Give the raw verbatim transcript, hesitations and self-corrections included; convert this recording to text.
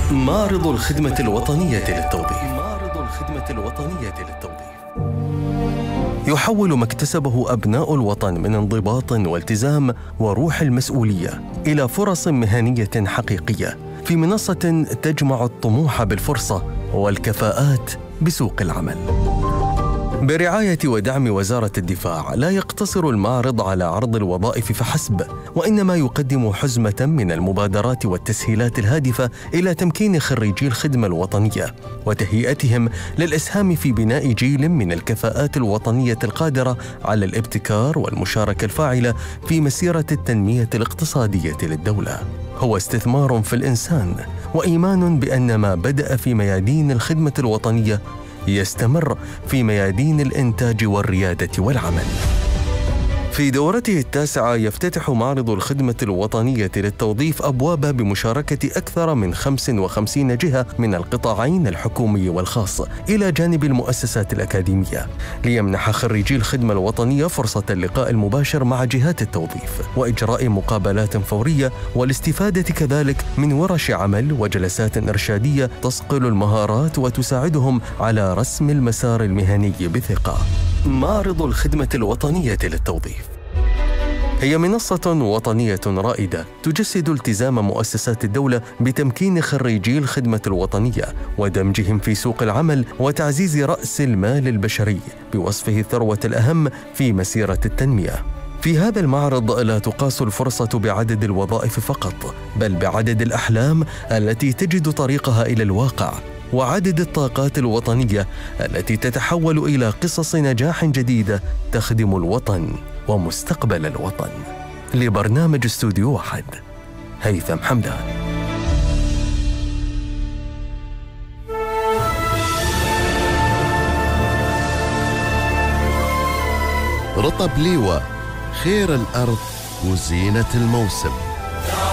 معرض الخدمة الوطنية للتوظيف. معرض الخدمة الوطنية للتوظيف يحول ما اكتسبه أبناء الوطن من انضباط والتزام وروح المسؤولية إلى فرص مهنية حقيقية في منصة تجمع الطموح بالفرصة والكفاءات بسوق العمل. برعاية ودعم وزارة الدفاع، لا يقتصر المعرض على عرض الوظائف فحسب، وإنما يقدم حزمة من المبادرات والتسهيلات الهادفة إلى تمكين خريجي الخدمة الوطنية وتهيئتهم للإسهام في بناء جيل من الكفاءات الوطنية القادرة على الابتكار والمشاركة الفاعلة في مسيرة التنمية الاقتصادية للدولة. هو استثمار في الإنسان وإيمان بأن ما بدأ في ميادين الخدمة الوطنية يستمر في ميادين الإنتاج والريادة والعمل. في دورته التاسعة يفتتح معرض الخدمة الوطنية للتوظيف أبوابه بمشاركة أكثر من خمس وخمسين جهة من القطاعين الحكومي والخاص إلى جانب المؤسسات الأكاديمية، ليمنح خريجي الخدمة الوطنية فرصة اللقاء المباشر مع جهات التوظيف وإجراء مقابلات فورية، والاستفادة كذلك من ورش عمل وجلسات إرشادية تصقل المهارات وتساعدهم على رسم المسار المهني بثقة. معرض الخدمة الوطنية للتوظيف هي منصة وطنية رائدة تجسد التزام مؤسسات الدولة بتمكين خريجي الخدمة الوطنية ودمجهم في سوق العمل وتعزيز رأس المال البشري بوصفه الثروة الأهم في مسيرة التنمية. في هذا المعرض لا تقاس الفرصة بعدد الوظائف فقط، بل بعدد الأحلام التي تجد طريقها إلى الواقع، وعدد الطاقات الوطنية التي تتحول إلى قصص نجاح جديدة تخدم الوطن ومستقبل الوطن. لبرنامج استوديو واحد، هيثم حمدان. رطب ليوى، خير الأرض وزينة الموسم.